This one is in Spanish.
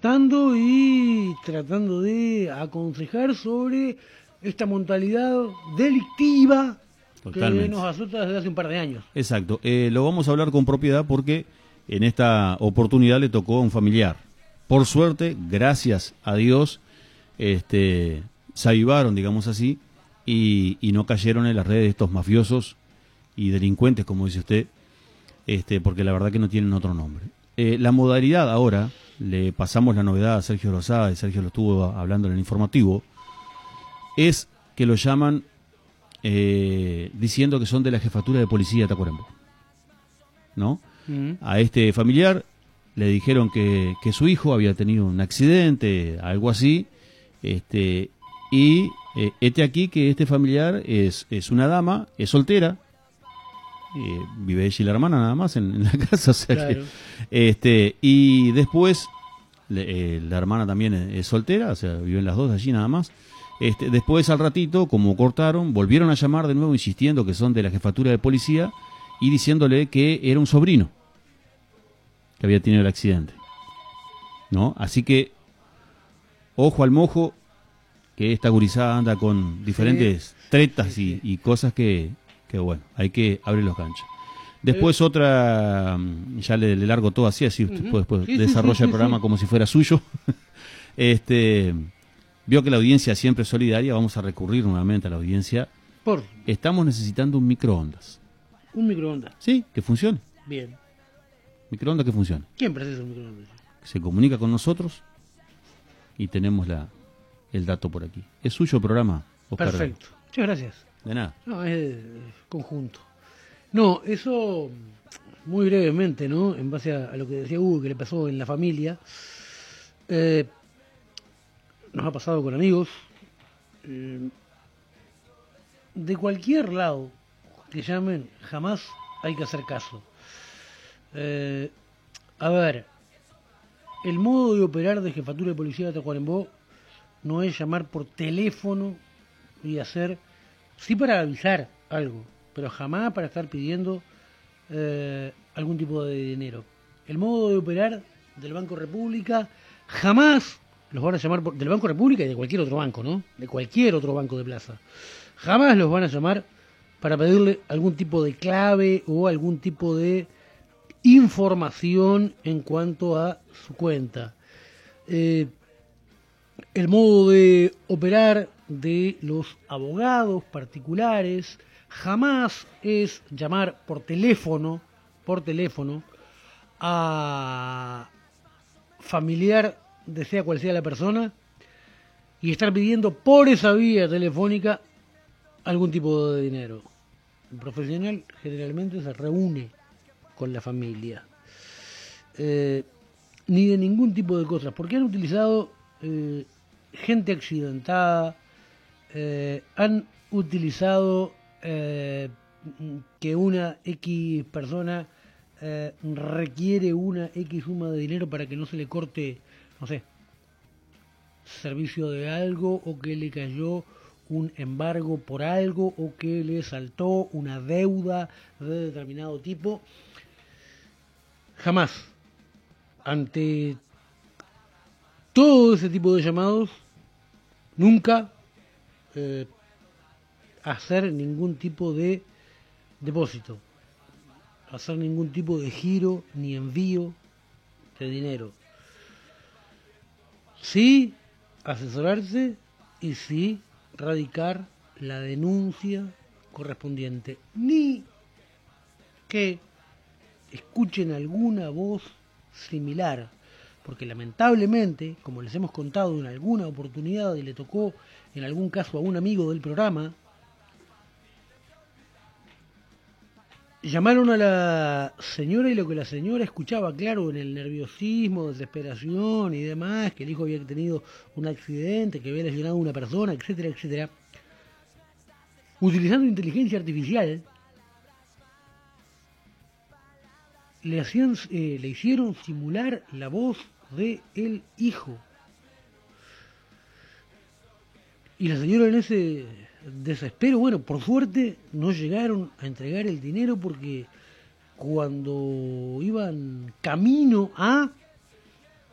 alertando y tratando de aconsejar sobre esta modalidad delictiva. Totalmente. Que nos asusta desde hace un par de años. Exacto. Lo vamos a hablar con propiedad porque en esta oportunidad le tocó a un familiar. Por suerte, gracias a Dios, se avivaron, digamos así, y no cayeron en las redes de estos mafiosos y delincuentes, como dice usted, porque la verdad que no tienen otro nombre. La modalidad ahora, le pasamos la novedad a Sergio Lozada, y Sergio lo estuvo hablando en el informativo, es que lo llaman diciendo que son de la jefatura de policía de Tacuarembó, ¿no? A este familiar le dijeron que su hijo había tenido un accidente, algo así, y aquí que este familiar es una dama, es soltera, vive ella y la hermana nada más en la casa, o sea, claro. Y después la hermana también es soltera, o sea, viven las dos allí nada más. Después al ratito, como cortaron, volvieron a llamar de nuevo insistiendo que son de la jefatura de policía y diciéndole que era un sobrino que había tenido el accidente, ¿no? Así que ojo al mojo, que esta gurizada anda con diferentes tretas y cosas que bueno, hay que abrir los ganchos. Después otra, ya le largo todo así usted después desarrolla el programa como si fuera suyo. Vio que la audiencia siempre es solidaria, vamos a recurrir nuevamente a la audiencia. Estamos necesitando un microondas. ¿Un microondas? Sí, que funcione. Bien. Microondas que funcione. ¿Quién precisa un microondas? Se comunica con nosotros y tenemos el dato por aquí. ¿Es suyo el programa, Oscar? Perfecto. Muchas gracias. De nada. No, es conjunto. No, eso muy brevemente, ¿no? En base a lo que decía Hugo, que le pasó en la familia. Nos ha pasado con amigos. De cualquier lado que llamen, jamás hay que hacer caso. A ver, el modo de operar de Jefatura de Policía de Tacuarembó no es llamar por teléfono y hacer, sí para avisar algo, pero jamás para estar pidiendo algún tipo de dinero. El modo de operar del Banco República, jamás los van a llamar del Banco República y de cualquier otro banco, ¿no? De cualquier otro banco de plaza. Jamás los van a llamar para pedirle algún tipo de clave o algún tipo de información en cuanto a su cuenta. El modo de operar de los abogados particulares jamás es llamar por teléfono a familiar, de sea cual sea la persona, y estar pidiendo por esa vía telefónica algún tipo de dinero. El profesional generalmente se reúne con la familia, ni de ningún tipo de cosas, porque han utilizado gente accidentada, han utilizado que una X persona requiere una X suma de dinero para que no se le corte, no sé, servicio de algo, o que le cayó un embargo por algo, o que le saltó una deuda de determinado tipo. Jamás, ante todo ese tipo de llamados, nunca hacer ningún tipo de depósito, hacer ningún tipo de giro ni envío de dinero. Sí asesorarse y sí radicar la denuncia correspondiente, ni que escuchen alguna voz similar, porque lamentablemente, como les hemos contado en alguna oportunidad y le tocó en algún caso a un amigo del programa, llamaron a la señora y lo que la señora escuchaba, claro, en el nerviosismo, desesperación y demás, que el hijo había tenido un accidente, que había lesionado a una persona, etcétera, etcétera, utilizando inteligencia artificial, le hicieron simular la voz de el hijo. Y la señora, en ese desespero, bueno, por suerte no llegaron a entregar el dinero, porque cuando iban camino a